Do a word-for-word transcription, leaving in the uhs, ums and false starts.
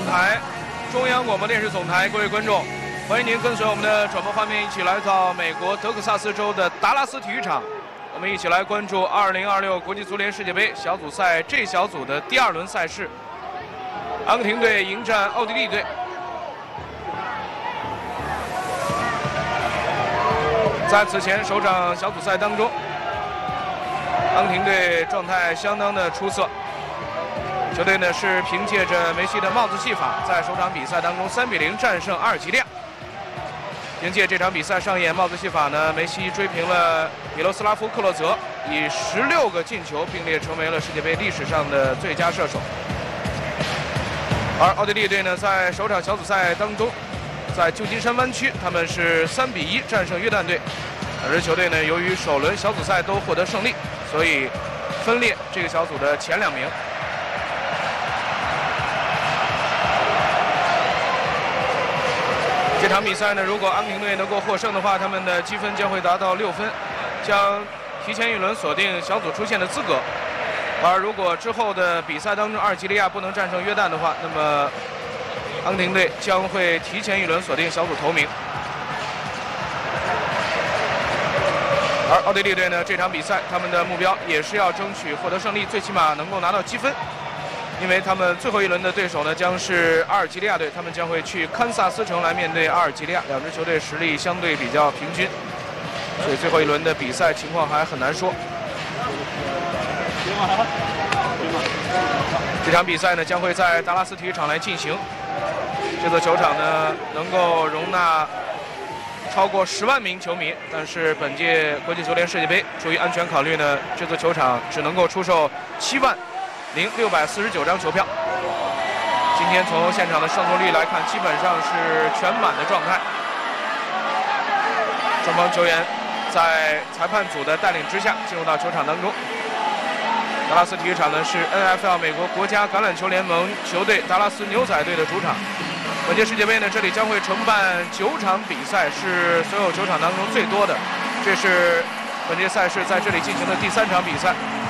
台，中央广播电视总台，各位观众，欢迎您跟随我们的转播画面一起来到美国德克萨斯州的达拉斯体育场，我们一起来关注二零二六国际足联世界杯小组赛 G 小组的第二轮赛事，阿根廷队迎战奥地利队。在此前首场小组赛当中，阿根廷队状态相当的出色。球队呢是凭借着梅西的帽子戏法，在首场比赛当中三比零战胜阿尔及利亚。凭借这场比赛上演帽子戏法呢，梅西追平了米罗斯拉夫·克洛泽，以十六个进球并列成为了世界杯历史上的最佳射手。而奥地利队呢，在首场小组赛当中，在旧金山湾区，他们是三比一战胜约旦队。两支球队呢，由于首轮小组赛都获得胜利，所以分列这个小组的前两名。这场比赛呢，如果阿根廷队能够获胜的话，他们的积分将会达到六分，将提前一轮锁定小组出线的资格。而如果之后的比赛当中阿尔及利亚不能战胜约旦的话，那么阿根廷队将会提前一轮锁定小组头名。而奥地利队呢，这场比赛他们的目标也是要争取获得胜利，最起码能够拿到积分。因为他们最后一轮的对手呢将是阿尔及利亚队，他们将会去堪萨斯城来面对阿尔及利亚，两支球队实力相对比较平均，所以最后一轮的比赛情况还很难说。这场比赛呢将会在达拉斯体育场来进行，这座球场呢能够容纳超过十万名球迷，但是本届国际足联世界杯出于安全考虑呢，这座球场只能够出售七万零六百四十九张球票。今天从现场的上座率来看，基本上是全满的状态。双方球员在裁判组的带领之下进入到球场当中。达拉斯体育场呢是 N F L 美国国家橄榄球联盟球队达拉斯牛仔队的主场。本届世界杯呢，这里将会承办九场比赛，是所有球场当中最多的。这是本届赛事在这里进行的第三场比赛。